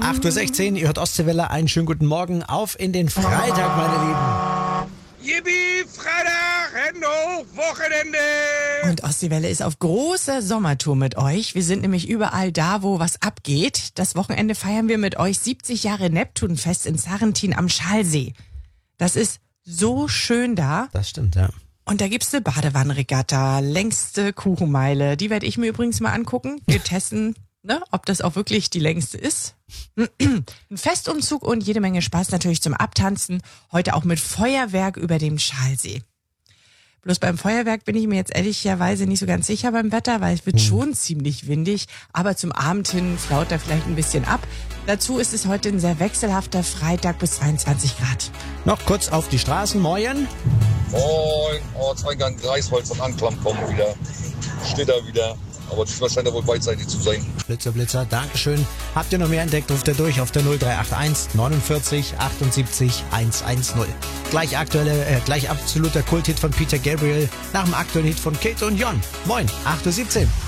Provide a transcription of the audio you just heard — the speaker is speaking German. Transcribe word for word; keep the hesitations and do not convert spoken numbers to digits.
acht Uhr sechzehn, ihr hört Ostseewelle, einen schönen guten Morgen. Auf in den Freitag, meine Lieben. Yippie, Freitag, Hände hoch, Wochenende. Und Ostseewelle ist auf großer Sommertour mit euch. Wir sind nämlich überall da, wo was abgeht. Das Wochenende feiern wir mit euch siebzig Jahre Neptunfest in Sarrentin am Schalsee. Das ist so schön da. Das stimmt, ja. Und da gibt's eine Badewannenregatta, längste Kuchenmeile. Die werde ich mir übrigens mal angucken. Wir testen, ne, ob das auch wirklich die längste ist. Ein Festumzug und jede Menge Spaß natürlich zum Abtanzen. Heute auch mit Feuerwerk über dem Schalsee. Bloß beim Feuerwerk bin ich mir jetzt ehrlicherweise nicht so ganz sicher beim Wetter, weil es wird hm. schon ziemlich windig. Aber zum Abend hin flaut er vielleicht ein bisschen ab. Dazu ist es heute ein sehr wechselhafter Freitag bis zweiundzwanzig Grad. Noch kurz auf die Straßen. Moin. Moin. Ortseingang Greifswald von Anklam kommen wieder. Steht da wieder. Aber diesmal scheint er wohl beidseitig zu sein. Blitzer, Blitzer, Dankeschön. Habt ihr noch mehr entdeckt, ruft ihr durch auf der null drei acht eins neunundvierzig achtundsiebzig hundertzehn. Gleich aktuelle, äh, gleich absoluter Kulthit von Peter Gabriel nach dem aktuellen Hit von Käthe und Jon. Moin, acht Uhr siebzehn.